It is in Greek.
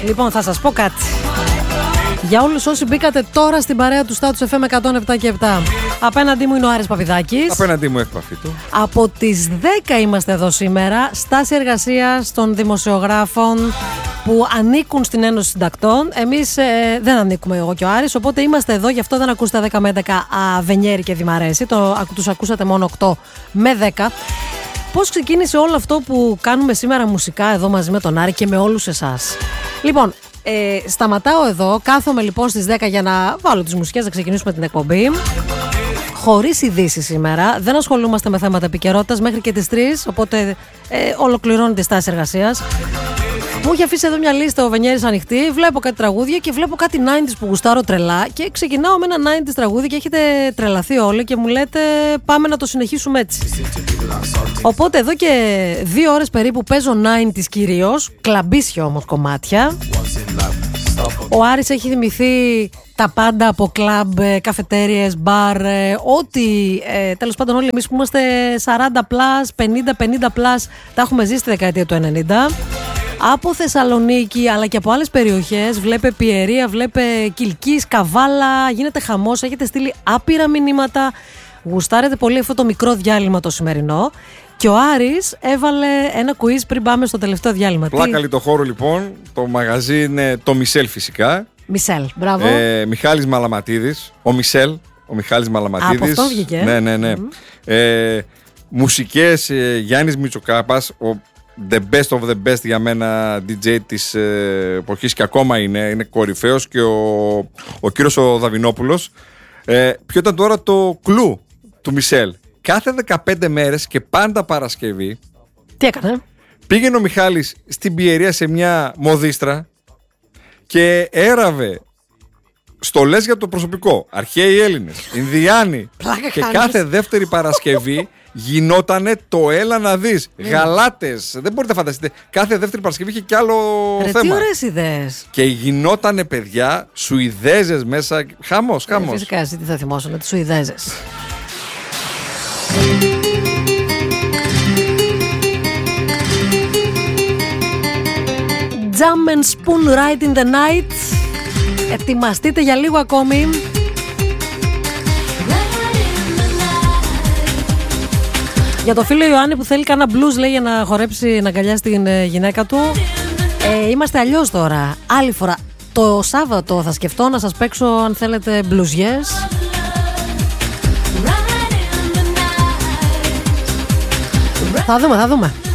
Λοιπόν, θα σας πω κάτι. Για όλους όσοι μπήκατε τώρα στην παρέα του Status FM 107 και 7. Απέναντί μου είναι ο Άρης Παπηδάκης. Απέναντί μου εκπαφή του. Από τις 10 είμαστε εδώ σήμερα. Στάση εργασίας των δημοσιογράφων που ανήκουν στην Ένωση Συντακτών. Εμείς δεν ανήκουμε, εγώ και ο Άρης, οπότε είμαστε εδώ. Γι' αυτό δεν ακούσατε 10 με 11 Βενιέρη και Δημαρέση. Τους ακούσατε μόνο 8 με 10. Πώς ξεκίνησε όλο αυτό που κάνουμε σήμερα μουσικά εδώ μαζί με τον Άρη και με όλους εσάς? Λοιπόν, σταματάω εδώ, κάθομαι λοιπόν στις 10 για να βάλω τις μουσικές, να ξεκινήσουμε την εκπομπή. Χωρίς ειδήσεις σήμερα, δεν ασχολούμαστε με θέματα επικαιρότητας μέχρι και τις 3, οπότε ολοκληρώνεται η στάση εργασίας. Μου έχει αφήσει εδώ μια λίστα ο Βενιέρης ανοιχτή, βλέπω κάτι τραγούδια και βλέπω κάτι 90's που γουστάρω τρελά και ξεκινάω με ένα 90's τραγούδι και έχετε τρελαθεί όλοι και μου λέτε πάμε να το συνεχίσουμε έτσι. Οπότε εδώ και 2 ώρες περίπου παίζω 90's κυρίως, κλαμπίσια όμως κομμάτια. Ο Άρης έχει θυμηθεί τα πάντα από κλαμπ, καφετέριες, μπαρ, ό,τι τέλος πάντων όλοι εμείς που είμαστε 40+, 50+, τα έχουμε ζήσει στη δεκαετία του 90. Από Θεσσαλονίκη αλλά και από άλλες περιοχές, βλέπε Πιερία, βλέπε Κιλκής, Καβάλα, γίνεται χαμός, έχετε στείλει άπειρα μηνύματα, γουστάρετε πολύ αυτό το μικρό διάλειμμα το σημερινό. Και ο Άρης έβαλε ένα quiz πριν πάμε στο τελευταίο διάλειμμα. Πλάκα το χώρο λοιπόν, το μαγαζί είναι το Μισελ φυσικά. Μισελ, μπράβο. Μιχάλης Μαλαματίδης, ο Μισελ, ο Μιχάλης Μαλαματίδης. Από αυτό βγήκε. Ναι. Μουσικές Γιάννης Μητσοκάπας, the best of the best για μένα DJ της εποχής και ακόμα είναι κορυφαίος, και ο κύριος ο Δαβινόπουλος. Ποιο ήταν τώρα το κλου του Μισελ? Κάθε 15 μέρες και πάντα Παρασκευή. Τι έκανε? Πήγαινε ο Μιχάλης στην Πιερία σε μια μοδίστρα και έραβε στολές για το προσωπικό. Αρχαίοι Έλληνες, Ινδιάνοι. Και κάθε δεύτερη Παρασκευή γινότανε το έλα να δεις. Γαλάτες. Δεν μπορείτε να φανταστείτε. Κάθε δεύτερη Παρασκευή είχε κι άλλο θέμα. Τι ωραίες ιδέες. Και γινότανε, παιδιά, Σουηδέζες μέσα. Χαμός. Φυσικά, εσύ τι θα θυμόσουν, τις Σουηδέζες. Jam and Spoon Right in the Night. Ετοιμαστείτε για λίγο ακόμη. Για το φίλο Ιωάννη που θέλει κάνα blues, λέει, για να χορέψει, να αγκαλιάσει την γυναίκα του. Είμαστε αλλιώς τώρα. Άλλη φορά. Το Σάββατο θα σκεφτώ να σας παίξω αν θέλετε bluesies. Θα δούμε.